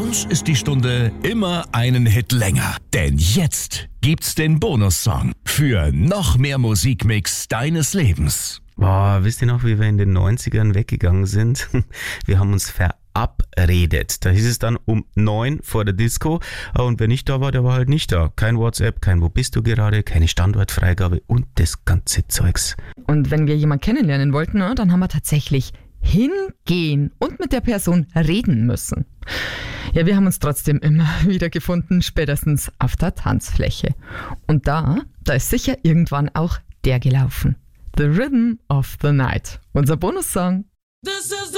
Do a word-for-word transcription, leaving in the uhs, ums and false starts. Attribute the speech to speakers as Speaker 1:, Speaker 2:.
Speaker 1: uns ist die Stunde immer einen Hit länger. Denn jetzt gibt's den Bonussong für noch mehr Musikmix deines Lebens.
Speaker 2: Boah, wisst ihr noch, wie wir in den neunzigern weggegangen sind? Wir haben uns verabredet. Da hieß es dann um neun vor der Disco. Und wer nicht da war, der war halt nicht da. Kein WhatsApp, kein Wo bist du gerade, keine Standortfreigabe und das ganze Zeugs.
Speaker 3: Und wenn wir jemanden kennenlernen wollten, ne, dann haben wir tatsächlich hingehen und mit der Person reden müssen. Ja, wir haben uns trotzdem immer wieder gefunden, spätestens auf der Tanzfläche. Und da, da ist sicher irgendwann auch der gelaufen. The Rhythm of the Night. Unser Bonussong.
Speaker 4: This is the